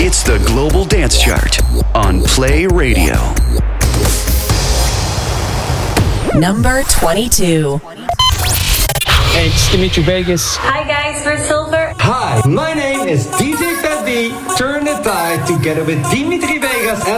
It's the Global Dance Chart on Play Radio. Number 22. Hey, it's Dimitri Vegas. Hi guys, we're Silver. Hi, my name is DJ Fat B. Turn the tide together with Dimitri Vegas